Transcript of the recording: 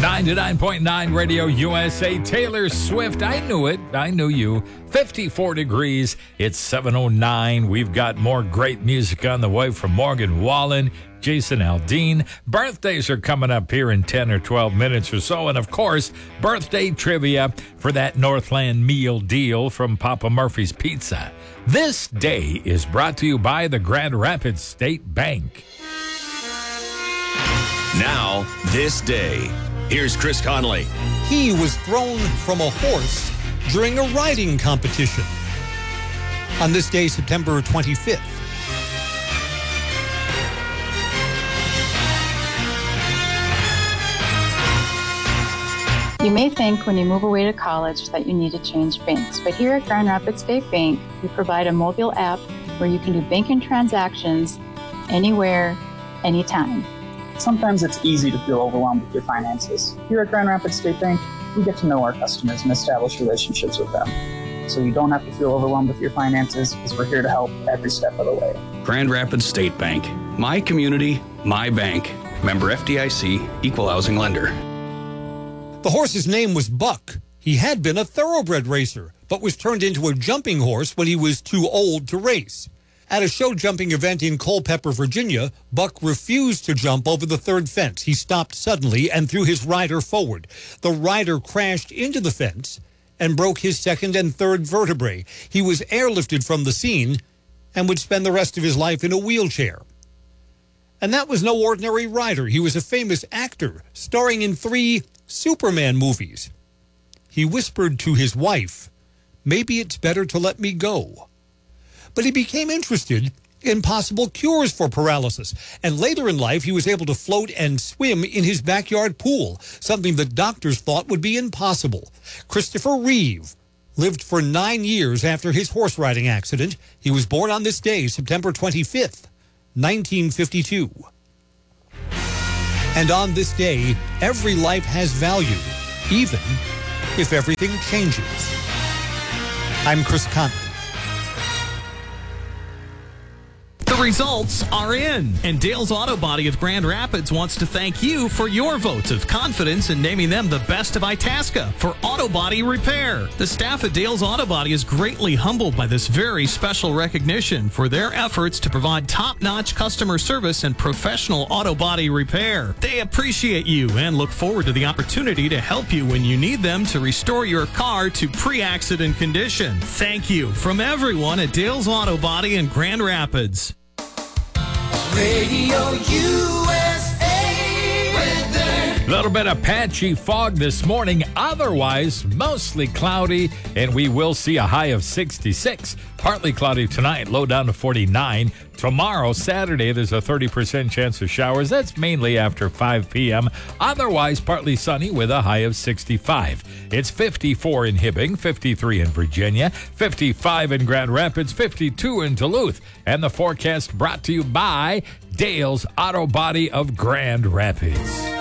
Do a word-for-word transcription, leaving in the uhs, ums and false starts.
ninety-nine point nine Radio U S A. Taylor Swift. I knew it. I knew you. fifty-four degrees. It's seven oh nine. We've got more great music on the way from Morgan Wallen, Jason Aldean. Birthdays are coming up here in ten or twelve minutes or so. And, of course, birthday trivia for that Northland meal deal from Papa Murphy's Pizza. This day is brought to you by the Grand Rapids State Bank. Now, this day. Here's Chris Conley. He was thrown from a horse during a riding competition. On this day, September twenty-fifth. You may think when you move away to college that you need to change banks, but here at Grand Rapids State Bank, we provide a mobile app where you can do banking transactions anywhere, anytime. Sometimes it's easy to feel overwhelmed with your finances. Here at Grand Rapids State Bank, we get to know our customers and establish relationships with them. So you don't have to feel overwhelmed with your finances, because we're here to help every step of the way. Grand Rapids State Bank. My community, my bank. Member F D I C, Equal Housing Lender. The horse's name was Buck. He had been a thoroughbred racer, but was turned into a jumping horse when he was too old to race. At a show jumping event in Culpeper, Virginia, Buck refused to jump over the third fence. He stopped suddenly and threw his rider forward. The rider crashed into the fence and broke his second and third vertebrae. He was airlifted from the scene and would spend the rest of his life in a wheelchair. And that was no ordinary rider. He was a famous actor, starring in three Superman movies. He whispered to his wife, "Maybe it's better to let me go." But he became interested in possible cures for paralysis. And later in life, he was able to float and swim in his backyard pool, something that doctors thought would be impossible. Christopher Reeve lived for nine years after his horse riding accident. He was born on this day, September twenty-fifth, nineteen fifty-two. And on this day, every life has value, even if everything changes. I'm Chris Conley. The results are in, and Dale's Auto Body of Grand Rapids wants to thank you for your votes of confidence in naming them the best of Itasca for auto body repair. The staff at Dale's Auto Body is greatly humbled by this very special recognition for their efforts to provide top-notch customer service and professional auto body repair. They appreciate you and look forward to the opportunity to help you when you need them to restore your car to pre-accident condition. Thank you from everyone at Dale's Auto Body in Grand Rapids. Radio U S A weather. A little bit of patchy fog this morning, otherwise mostly cloudy, and we will see a high of sixty-six. Partly cloudy tonight, low down to forty-nine. Tomorrow, Saturday, there's a thirty percent chance of showers. That's mainly after five p.m. Otherwise, partly sunny with a high of sixty-five. It's fifty-four in Hibbing, fifty-three in Virginia, fifty-five in Grand Rapids, fifty-two in Duluth. And the forecast brought to you by Dale's Auto Body of Grand Rapids.